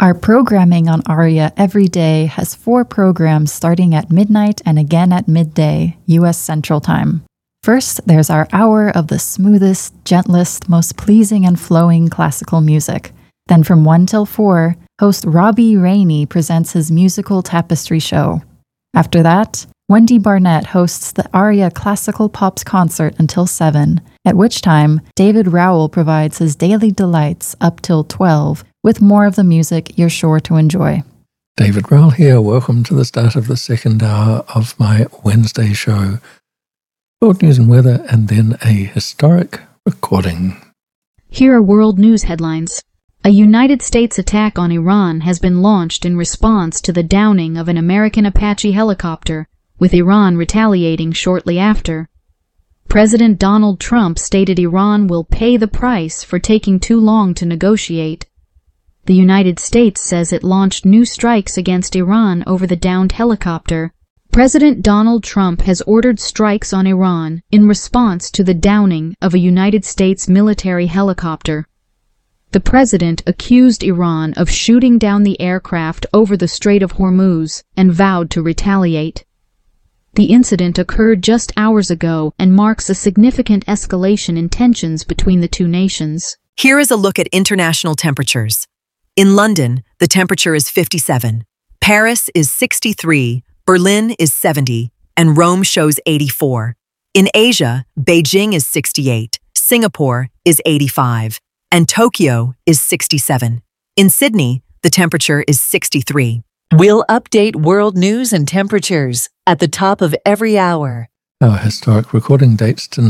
Our programming on ARIA every day has 4 programs starting at midnight and again at midday, U.S. Central Time. First, there's our hour of the smoothest, gentlest, most pleasing and flowing classical music. Then from 1 till 4, host Robbie Rainey presents his musical tapestry show. After that, Wendy Barnett hosts the ARIA Classical Pops concert until 7, at which time David Rowell provides his daily delights up till 12, with more of the music you're sure to enjoy. David Rowell here. Welcome to the start of the second hour of my Wednesday show. World news and weather, and then a historic recording. Here are world news headlines. A United States attack on Iran has been launched in response to the downing of an American Apache helicopter, with Iran retaliating shortly after. President Donald Trump stated Iran will pay the price for taking too long to negotiate. The United States says it launched new strikes against Iran over the downed helicopter. President Donald Trump has ordered strikes on Iran in response to the downing of a United States military helicopter. The president accused Iran of shooting down the aircraft over the Strait of Hormuz and vowed to retaliate. The incident occurred just hours ago and marks a significant escalation in tensions between the two nations. Here is a look at international temperatures. In London, the temperature is 57. Paris is 63, Berlin is 70, and Rome shows 84. In Asia, Beijing is 68, Singapore is 85, and Tokyo is 67. In Sydney, the temperature is 63. We'll update world news and temperatures at the top of every hour. Our historic recording dates to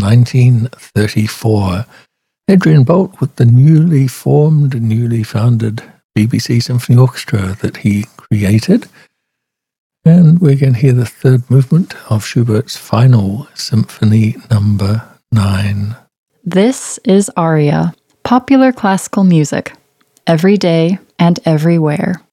1934. Adrian Bolt with the newly founded BBC Symphony Orchestra that he created. And we're going to hear the third movement of Schubert's Final Symphony No. 9. This is ARIA, popular classical music, every day and everywhere.